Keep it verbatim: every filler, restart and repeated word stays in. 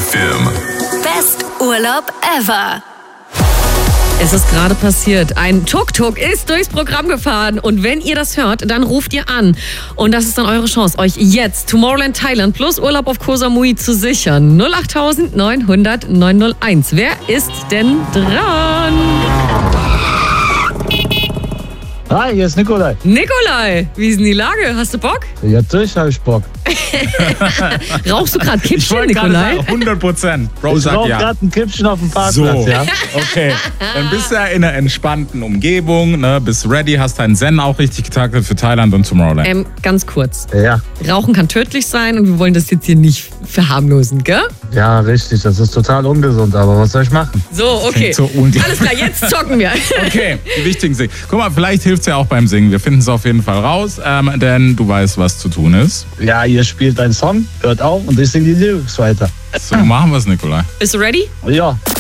F M. Best Urlaub ever. Es ist gerade passiert. Ein Tuk-Tuk ist durchs Programm gefahren. Und wenn ihr das hört, dann ruft ihr an. Und das ist dann eure Chance, euch jetzt Tomorrowland Thailand plus Urlaub auf Koh Samui zu sichern. null acht neun null null neun null eins. Wer ist denn dran? Hi, hier ist Nikolai. Nikolai, wie ist denn die Lage? Hast du Bock? Ja, natürlich habe ich Bock. Rauchst du gerade Ich Kippchen, wollte gerade Nikolai? sagen, hundert Prozent. Bro Ich sagt rauche ja. gerade ein Kippchen auf dem Parkplatz, So, ja? okay. Dann bist du ja in einer entspannten Umgebung, ne? Bist ready, hast deinen Zen auch richtig getaktet für Thailand und Tomorrowland. Ähm, ganz kurz. Ja, Rauchen kann tödlich sein und wir wollen das jetzt hier nicht verharmlosen, gell? ja, richtig. Das ist total ungesund, aber was soll ich machen? So, okay. Klingt so un- Alles klar, jetzt zocken wir. Okay, die wichtigen Dinge. Guck mal, vielleicht hilft es ja auch beim Singen. Wir finden es auf jeden Fall raus, ähm, denn du weißt, was zu tun ist. Ja, ihr spielt einen Song, hört auf und ich singe die Lyrics weiter. So machen wir es, Nikolai. Bist du ready? Ja,